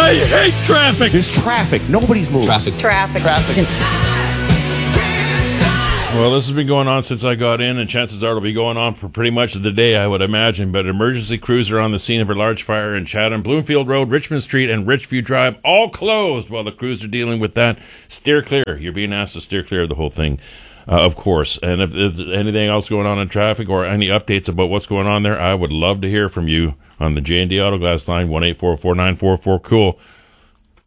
I hate traffic. There's traffic. Nobody's moving. Traffic. Well, this has been going on since I got in, and chances are it'll be going on for pretty much the day, I would imagine. But emergency crews are on the scene of a large fire in Chatham. Bloomfield Road, Richmond Street, and Richview Drive all closed while the crews are dealing with that. Steer clear. You're being asked to steer clear of the whole thing, of course. And if there's anything else going on in traffic or any updates about what's going on there, I would love to hear from you on the J&D Autoglass line, 1-844-944-COOL.